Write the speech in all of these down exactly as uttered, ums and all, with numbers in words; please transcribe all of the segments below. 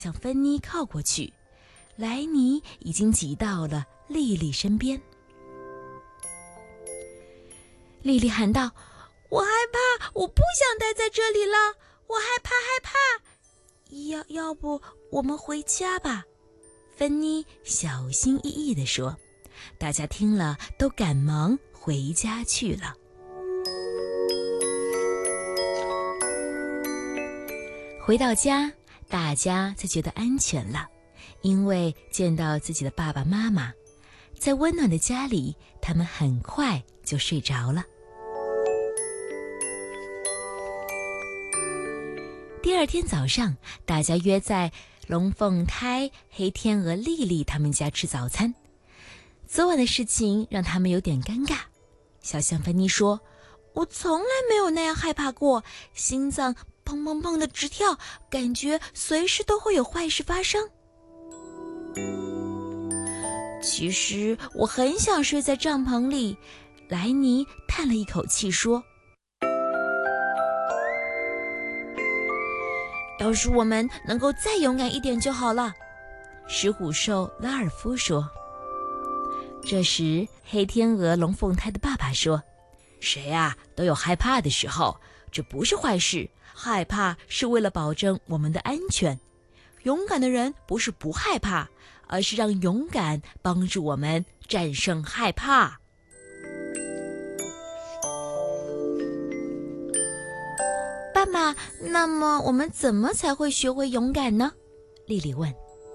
向芬妮靠过去，莱尼已经挤到了莉莉身边。莉莉喊道：我害怕，我不想待在这里了，我害怕害怕。要要不我们回家吧？芬妮小心翼翼地说。大家听了都赶忙回家去了。回到家，大家才觉得安全了，因为见到自己的爸爸妈妈，在温暖的家里，他们很快就睡着了。第二天早上，大家约在龙凤胎、黑天鹅、莉莉他们家吃早餐。昨晚的事情让他们有点尴尬。小象芬妮说：我从来没有那样害怕过，心脏砰砰砰的直跳，感觉随时都会有坏事发生。其实我很想睡在帐篷里，莱尼叹了一口气说：要是我们能够再勇敢一点就好了。石虎兽拉尔夫说。这时黑天鹅龙凤胎的爸爸说：谁啊都有害怕的时候，这不是坏事，害怕是为了保证我们的安全。勇敢的人不是不害怕，而是让勇敢帮助我们战胜害怕。爸爸，那么我们怎么才会学会勇敢呢？莉莉问。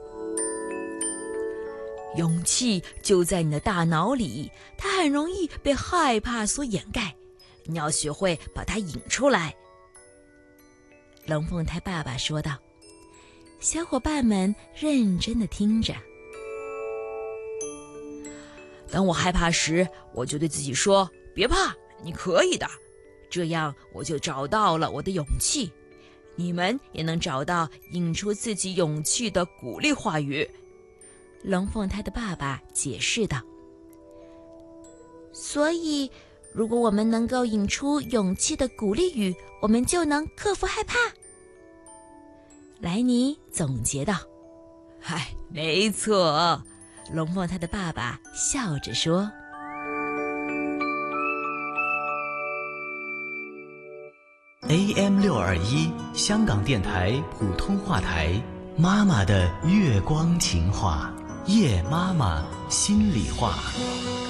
勇气就在你的大脑里，它很容易被害怕所掩盖，你要学会把它引出来。龙凤胎爸爸说道。小伙伴们认真地听着。当我害怕时，我就对自己说：别怕，你可以的。这样我就找到了我的勇气。你们也能找到引出自己勇气的鼓励话语。龙凤胎的爸爸解释道。所以如果我们能够引出勇气的鼓励语，我们就能克服害怕。莱尼总结道。嗨，没错。龙凤胎的爸爸笑着说。 A M 六二一香港电台普通话台，妈妈的月光情话，夜妈妈心里话。